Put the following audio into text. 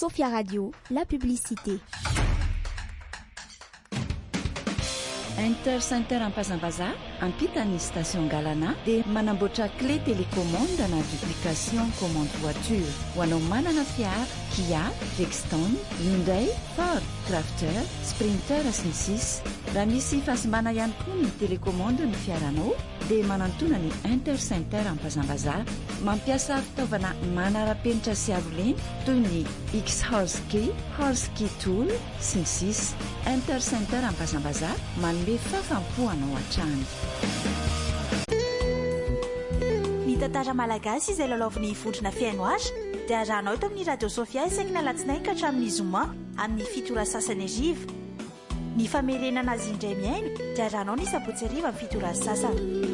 Sophia Radio, la publicité. Intercenter Ampazambaza, ampitany station Galana dia manamboatra clé télécommande na duplication commande voiture. Ho anao manana fiara, Kia, Rexton, Hyundai, Ford, Crafter, Sprinter sy ny sisa. Raha misy fahasimana ihany koa ny télécommande ny fiaranao dia manantona ny Intercenter Ampazambaza mampiasa fitaovana manara-penitra sy arolena toy ny X-Horse-Key, Horse-Key Tool sy ny sisa. Intercenter Ampazambaza manome fafampoanao hatrany. Ny tantara malagasy izay lalaoviny vondrona fiaino azy dia arahanao eto amin'ny radio Sophia isaky ny alatsinainy ka hatramin'ny zoma amin'ny 7 sasany ariva. Ny famerenana azy indray miaino dia arahanao ny sabotsy ariva amin'ny 7 sasany.